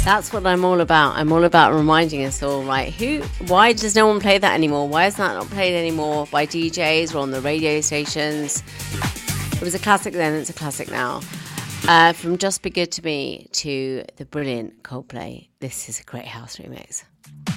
That's what I'm all about. I'm all about reminding us all, right? Why does no one play that anymore? Why is that not played anymore by DJs or on the radio stations? It was a classic then, it's a classic now. From Just Be Good to Me to the brilliant Coldplay, this is a great house remix.